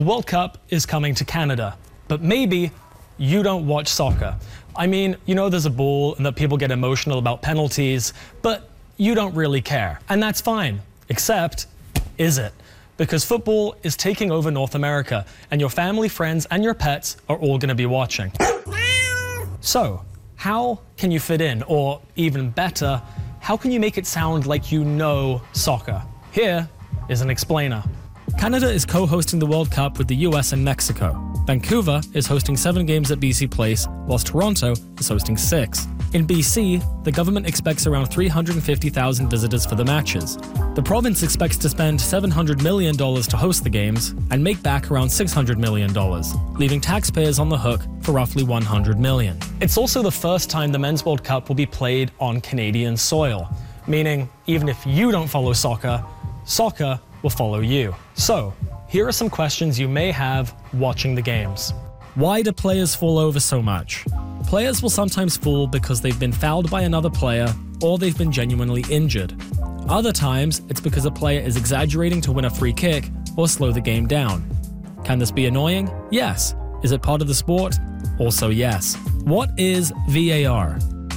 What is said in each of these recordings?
World Cup is coming to Canada, but maybe you don't watch soccer. I mean, you know there's a ball and that people get emotional about penalties, but you don't really care. And that's fine, except, is it? Because football is taking over North America, and your family, friends, and your pets are all going to be watching. So, how can you fit in? Or even better, how can you make it sound like you know soccer? Here is an explainer. Canada is co-hosting the World Cup with the US and Mexico. Vancouver is hosting 7 games at BC Place, whilst Toronto is hosting 6. In BC, the government expects around 350,000 visitors for the matches. The province expects to spend $700 million to host the games and make back around $600 million, leaving taxpayers on the hook for roughly $100 million. It's also the first time the Men's World Cup will be played on Canadian soil, meaning even if you don't follow soccer, soccer will follow you. So, here are some questions you may have watching the games. Why do players fall over so much? Players will sometimes fall because they've been fouled by another player or they've been genuinely injured. Other times, it's because a player is exaggerating to win a free kick or slow the game down. Can this be annoying? Yes. Is it part of the sport? Also yes. What is VAR?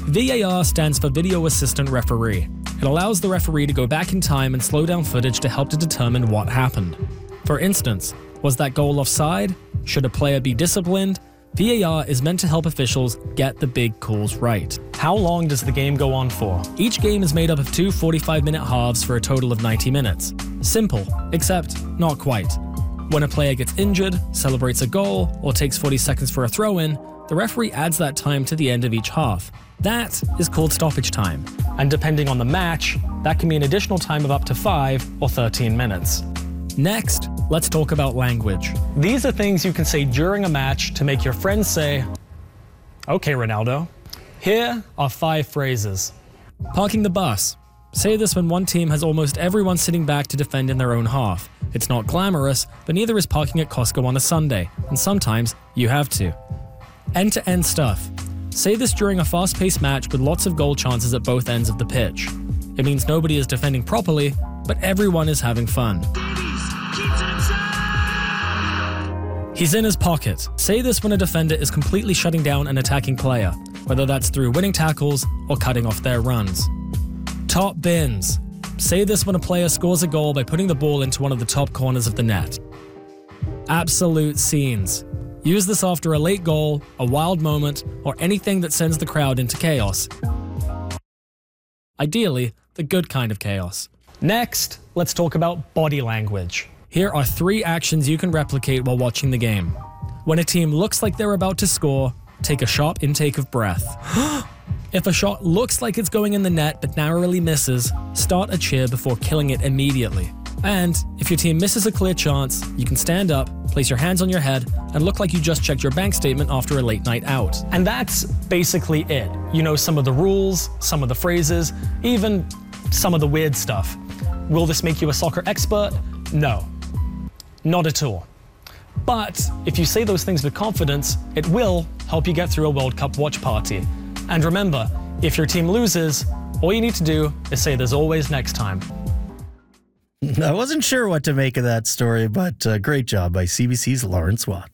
VAR stands for Video Assistant Referee. It allows the referee to go back in time and slow down footage to help to determine what happened. For instance, was that goal offside? Should a player be disciplined? VAR is meant to help officials get the big calls right. How long does the game go on for? Each game is made up of 2 45-minute halves for a total of 90 minutes. Simple, except not quite. When a player gets injured, celebrates a goal, or takes 40 seconds for a throw-in, the referee adds that time to the end of each half. That is called stoppage time. And depending on the match, that can mean additional time of up to 5 or 13 minutes. Next, let's talk about language. These are things you can say during a match to make your friends say, "Okay, Ronaldo." Here are 5 phrases. Parking the bus. Say this when one team has almost everyone sitting back to defend in their own half. It's not glamorous, but neither is parking at Costco on a Sunday, and sometimes you have to. End-to-end stuff. Say this during a fast-paced match with lots of goal chances at both ends of the pitch. It means nobody is defending properly, but everyone is having fun. He's in his pocket. Say this when a defender is completely shutting down an attacking player, whether that's through winning tackles or cutting off their runs. Top bins. Say this when a player scores a goal by putting the ball into one of the top corners of the net. Absolute scenes. Use this after a late goal, a wild moment, or anything that sends the crowd into chaos. Ideally, the good kind of chaos. Next, let's talk about body language. Here are 3 actions you can replicate while watching the game. When a team looks like they're about to score, take a sharp intake of breath. If a shot looks like it's going in the net but narrowly misses, start a cheer before killing it immediately. And if your team misses a clear chance, you can stand up, place your hands on your head, and look like you just checked your bank statement after a late night out. And that's basically it. You know some of the rules, some of the phrases, even some of the weird stuff. Will this make you a soccer expert? No. Not at all. But if you say those things with confidence, it will help you get through a World Cup watch party. And remember, if your team loses, all you need to do is say there's always next time. I wasn't sure what to make of that story, but great job by CBC's Lawrence Watt.